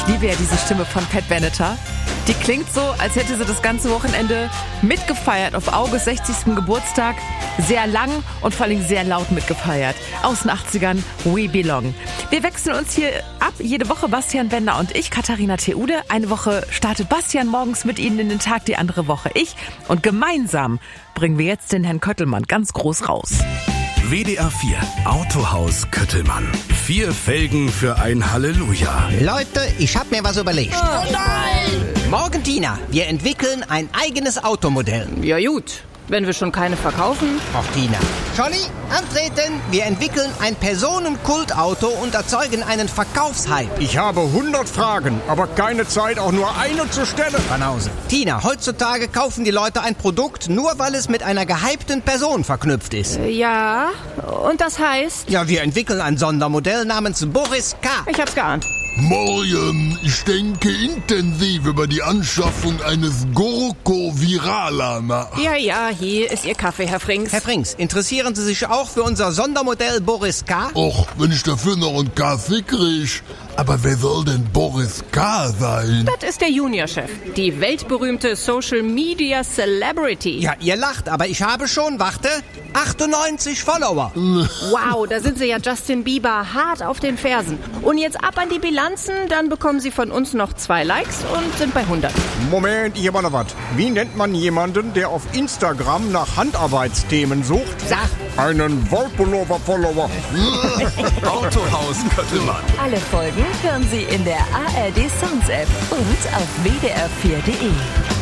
liebe ja diese Stimme von Pat Benatar. Die klingt so, als hätte sie das ganze Wochenende mitgefeiert auf Auges 60. Geburtstag. Sehr lang und vor allem sehr laut mitgefeiert. Aus den 80ern, We Belong. Wir wechseln uns hier ab, jede Woche Bastian Bender und ich, Katharina Theude. Eine Woche startet Bastian morgens mit Ihnen in den Tag, die andere Woche ich. Und gemeinsam bringen wir jetzt den Herrn Köttelmann ganz groß raus. WDR 4 Autohaus Köttelmann. 4 Felgen für ein Halleluja. Leute, ich hab mir was überlegt. Oh nein! Morgen, Tina, wir entwickeln ein eigenes Automodell. Ja gut, wenn wir schon keine verkaufen. Ach, Tina. Scholli, antreten. Wir entwickeln ein Personenkultauto und erzeugen einen Verkaufshype. Ich habe 100 Fragen, aber keine Zeit, auch nur eine zu stellen. Banause. Tina, heutzutage kaufen die Leute ein Produkt, nur weil es mit einer gehypten Person verknüpft ist. Ja, und das heißt? Ja, wir entwickeln ein Sondermodell namens Boris K. Ich hab's geahnt. Morgen, ich denke intensiv über die Anschaffung eines Gorko Virala nach. Ja, hier ist Ihr Kaffee, Herr Frings. Herr Frings, interessieren Sie sich auch für unser Sondermodell Boris K? Och, wenn ich dafür noch einen Kaffee krieg. Aber wer soll denn Boris K. sein? Das ist der Juniorchef, die weltberühmte Social Media Celebrity. Ja, ihr lacht, aber ich habe schon, warte, 98 Follower. Wow, da sind Sie ja Justin Bieber hart auf den Fersen. Und jetzt ab an die Bilanzen, dann bekommen Sie von uns noch 2 Likes und sind bei 100. Moment, ich habe noch was. Wie nennt man jemanden, der auf Instagram nach Handarbeitsthemen sucht? Sag. Einen Wollpullover-Follower. Autohaus Köttelmann. Alle Folgen hören Sie in der ARD Sounds App und auf wdr4.de.